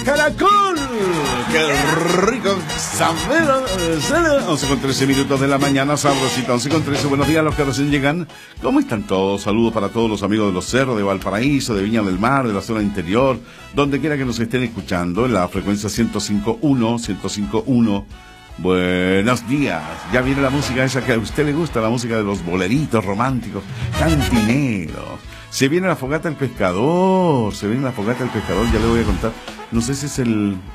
Caracol, qué rico, sabero, 11:13 de la mañana, sabrosita, 11:13. Buenos días a los que recién llegan. ¿Cómo están todos? Saludos para todos los amigos de Los Cerros, de Valparaíso, de Viña del Mar, de la zona interior, donde quiera que nos estén escuchando, en la frecuencia 105.1. Buenos días, ya viene la música esa que a usted le gusta, la música de los boleritos románticos, cantineros. Se viene la fogata del pescador, ya le voy a contar. No sé si es el